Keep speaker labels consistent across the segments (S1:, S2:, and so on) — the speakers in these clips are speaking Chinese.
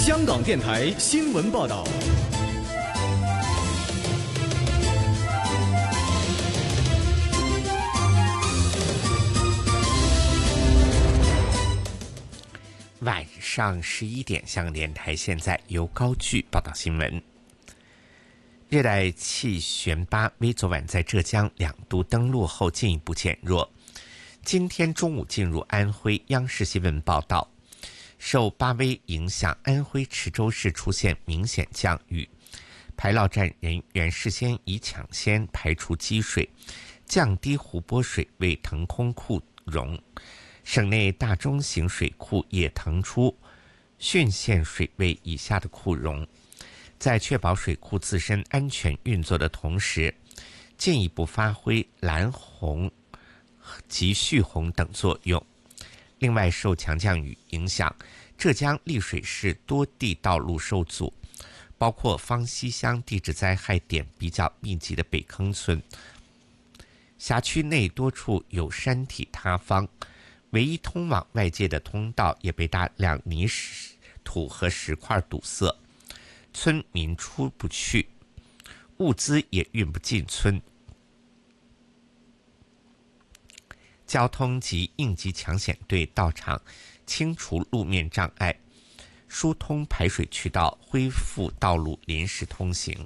S1: 香港电台新闻报道。
S2: 晚上11点，香港电台现在由高炬报道新闻。热带气旋巴威昨晚在浙江2度登陆后进一步减弱，今天中午进入安徽。央视新闻报道，受巴威影响，安徽池州市出现明显降雨，排涝站人员事先已抢先排除积水，降低湖泊水位腾空库容。省内大中型水库也腾出汛限水位以下的库容，在确保水库自身安全运作的同时，进一步发挥拦洪及蓄洪等作用。另外，受强降雨影响，浙江丽水市多地道路受阻，包括方溪乡地质灾害点比较密集的北坑村，辖区内多处有山体塌方，唯一通往外界的通道也被大量泥土和石块堵塞，村民出不去，物资也运不进村。交通及应急抢险队到场清除路面障碍，疏通排水渠道，恢复道路临时通行。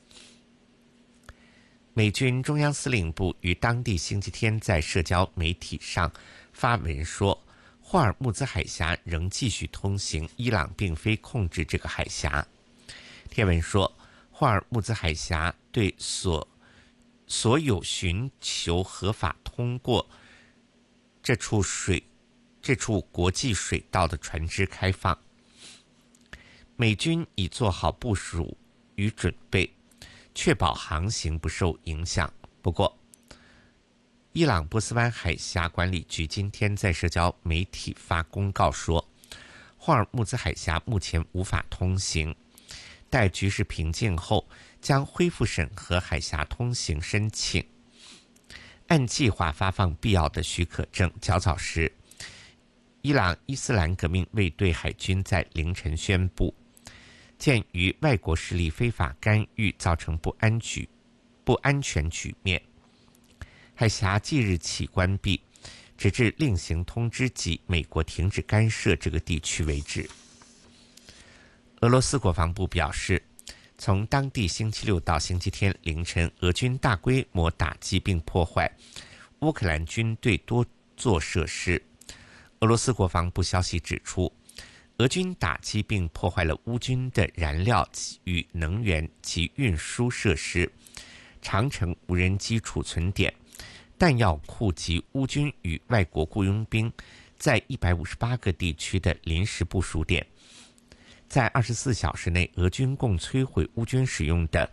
S2: 美军中央司令部于当地星期天在社交媒体上发文说，霍尔木兹海峡仍继续通行，伊朗并非控制这个海峡。贴文说，霍尔木兹海峡对所有寻求合法通过这处国际水道的船只开放。美军已做好部署与准备，确保航行不受影响。不过，伊朗波斯湾海峡管理局今天在社交媒体发公告说，霍尔木兹海峡目前无法通行，待局势平静后将恢复审核海峡通行申请，按计划发放必要的许可证。较早时，伊朗伊斯兰革命卫队海军在凌晨宣布，鉴于外国势力非法干预造成不安全局面，海峡即日起关闭，直至另行通知及美国停止干涉这个地区为止。俄罗斯国防部表示，从当地星期六到星期天凌晨，俄军大规模打击并破坏乌克兰军队多座设施。俄罗斯国防部消息指出，俄军打击并破坏了乌军的燃料与能源及运输设施、长城无人机储存点、弹药库及乌军与外国雇佣兵在158个地区的临时部署点。在24小时内，俄军共摧毁乌军使用的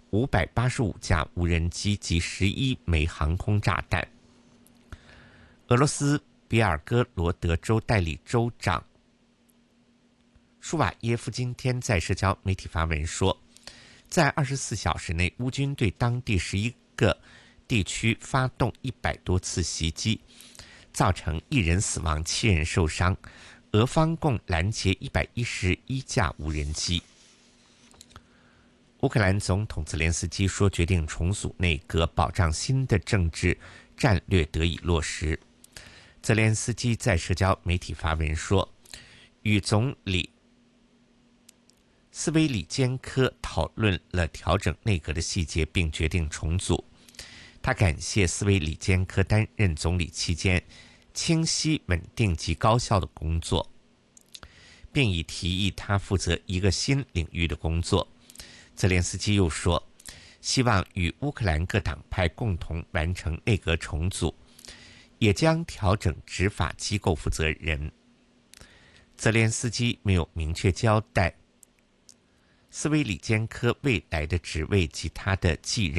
S2: 585架无人机及11枚航空炸弹。俄罗斯比尔哥罗德州代理州长舒瓦耶夫今天在社交媒体发文说，在24小时内，乌军对当地11个地区发动100多次袭击，造成1人死亡7人受伤，俄方共拦截111架无人机。乌克兰总统泽连斯基说，决定重组内阁，保障新的政治战略得以落实。泽连斯基在社交媒体发文说，与总理斯维里坚科讨论了调整内阁的细节，并决定重组。他感谢斯维里坚科担任总理期间清晰、稳定及高效的工作，并已提议他负责一个新领域的工作。泽连斯基又说，希望与乌克兰各党派共同完成内阁重组，也将调整执法机构负责人。泽连斯基没有明确交代斯维里坚科未来的职位及他的继任